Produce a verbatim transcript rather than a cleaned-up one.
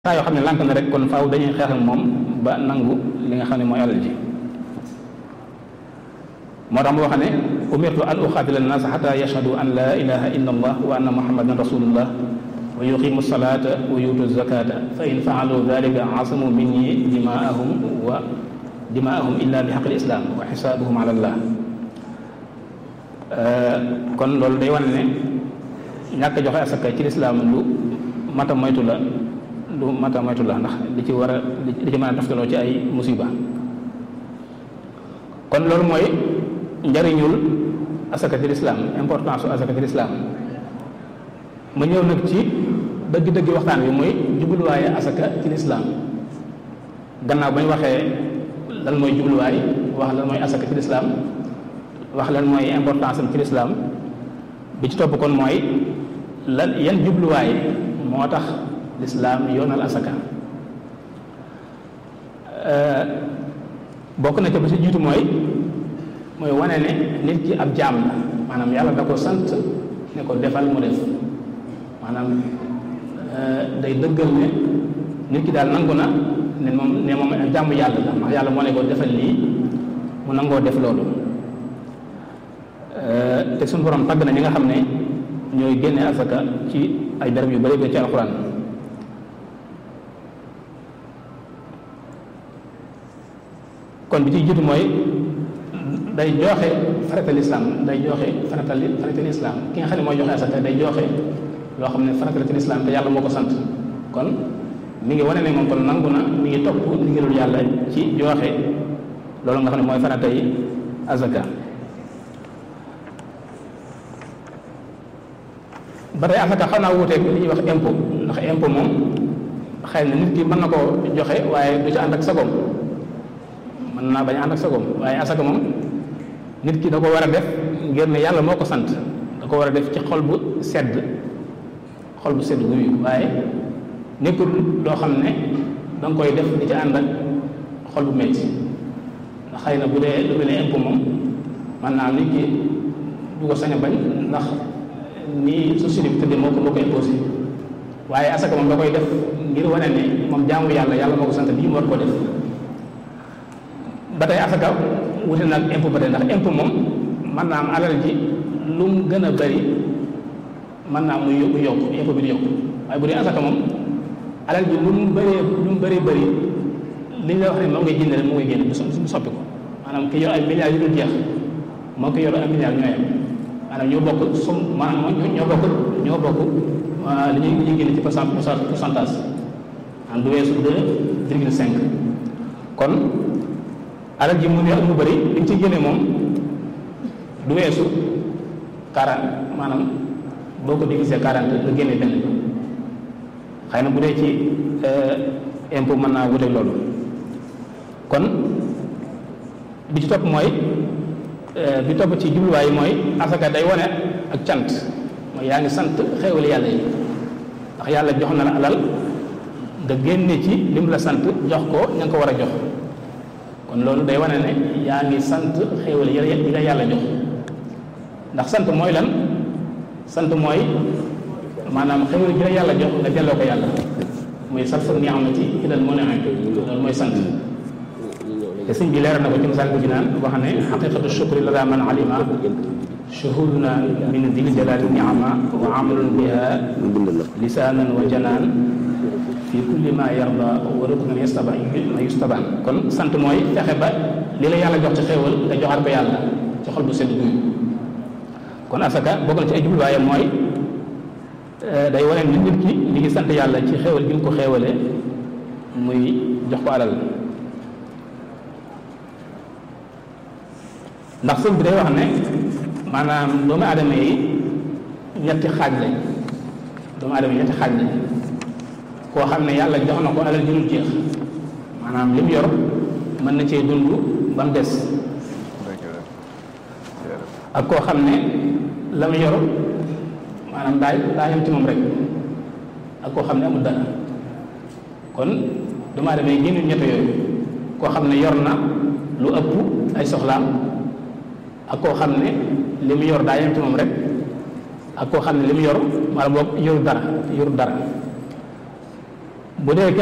saa yoo xam ne lànk na rek kon faaw dañuy xeex ak moom ba nangu li nga xam ne mooy alal ji moo tax mu wax ne umirtu an uqaatila an-naasa xataa yashhadu an laa ilaha illa allah wa anna muhammadan rasulullah wa yuqimu salata wa yuutu zakata fa in faalu dalika asamu minni dimaahum wa dimaahum illa bi xaqil islam wa xisaabuhum ala allah kon loolu day wane ne ñàkk joxe asaka ci lislaam lu mata moytu la lu mata moytu la ndax li ci war a li ci mën a taftaloo ci ay musiba kon loolu mooy njariñul asaka ci lislaam importance su asaka ci lislaam ma ñëw nag ci dëgg-dëgg waxtaan bi mooy jubluwaaye asaka ci lislaam gannaaw bañ waxee lan mooy jubluwaay wax lan mooy asaka ci lislaam wax lan mooy importance am ci lislaam bi ci topp kon mooy lan yan jubluwaay moo tax lislaam yoonal asaka bokk na ca ba si jiitu mooy mooy wane ne nit ki ab jaam la maanaam yàlla da ko sant ne ko defal mu def maanaam day dëggal ne nit ki daal nangu na ne moom ne moom jàmm yàlla la ndax yàlla moo ne ko defal lii mu nangoo def loolu te suñu borom tàgg na ñi nga xam ne ñooy génne asaka ci ay barab yu bari ba ci alxuraan kon bi ci jiitu mooy day joxe faratal islam day joxe faratal faratal islam ki nga xam ne mooy joxe asaka day joxe loo xam ne faratal islam te yàlla moo ko sant kon mi ngi wane ne moom kon nangu na mi ngi topp ndigalul yàlla ci joxe loolu nga xam ne mooy faratay asaka ba tey asaka xaw naa wuuteeg li ñuy wax impôt ndax impôt moom xëy na nit ki mën na koo joxe waaye du ci ànd ak sagoom mën naa bañ a ànd ak sagoom waaye asaka moom nit ki da ko war a def ngir ne yàlla moo ko sant da ko war a def ci xol bu sedd xol bu sedd guy waaye nekkul loo xam ne da nga koy def di ci ànd ak xol bu metti ndax xëy na bu dee lu mel ne impôt moom mën naa nit ki du ko sañ a bañ ndax nii société bi tëddee moo ko moo ko imposé waaye asaka moom da koy def ngir wane ne moom jaamu yàlla yàlla moo ko sant lii mu war koo def ba tey asaka wute nag impôt ba tey ndax impôt moom mën naa am alal ji lu mu gën a bari mën naa muy muy yokk impôt bi di yokk waaye bu dee asaka moom alal ji lu mu bëree lu mu bëree bëri li ñu la wax ne moo ngay génne rek moo ngay génne du soppi ko maanaam ki yor ay milliards yu dul jeex moo ko yor ay milliards ñooy am maanaam ñoo bokk sum maanaam ñoo bokk ñoo bokk li ñuy li ñuy génne ci pourcentage am du weesu deux virgule cinq kon alal ji mu ne mu bëri li ñu ci génne moom du weesu quarante maanaam boo ko divisé quarante nga génne benn xëy na bu dee ci impôt mën naa wute loolu kon bi ci topp mooy bi topp ci jubluwaay yi mooy asaka day wane ak cant mooy yaa ngi sant xéewal yàlla yi ndax yàlla jox na la alal nga génne ci lim la sant jox ko ña nga ko war a jox kon loolu day wane ne yaa ngi sant xéewal yi la yàlla jox ndax sant mooy lan sant mooy maanaam xéewal yi la yàlla jox nga delloo ko yàlla mooy sarfu ni'mati ilal mun'im loolu mooy sant te sëñ bi leeral na ko ci misaal bu ci naan wax ne xaqiqatu shukri la daa man alima shuhuduna min dil jalali ni'ama wa amalun biha lisaanan wa janaan fi kulli ma yarda wa ruknan yastaba ma yustaban kon sant mooy fexe ba li la yàlla jox ci xéewal nga joxaat ko yàlla ci xol bu sedd guy kon asaka bokk na ci ay jubluwaayam mooy day wane nit nit ki li ngi sant yàlla ci xéewal gi mu ko xéewale muy jox ko alal ndax sëñ bi day wax ne maanaam doomu aadama yi ñetti xaaj lañ doomu aadama yi ñetti xaaj lañ koo xam ne yàlla jox na ko alal ju dul jeex maanaam li mu yor mën na cee dund ba mu des ak koo xam ne la mu yor maanaam daa daa yem ci moom rek ak koo xam ne amul dara kon doomu aadama yi génn ñett yooyu koo xam ne yor na lu ëpp ay soxlaam ak koo xam ne li mu yor daa yem ci moom rek ak koo xam ne li mu yor maanaam boog yoru dara yoru dara bu dee